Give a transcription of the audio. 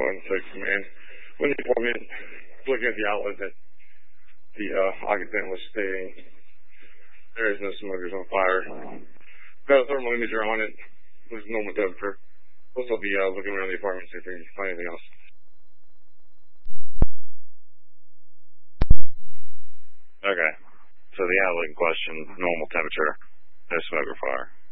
916, man. When the informant looking at the outlet that the occupant was stating, there is no smokers on fire. Got a thermal imager on it. There's normal temperature. We'll also be looking around the apartment see if we can find anything else. Okay. So the outlet in question, normal temperature, no smoke or fire.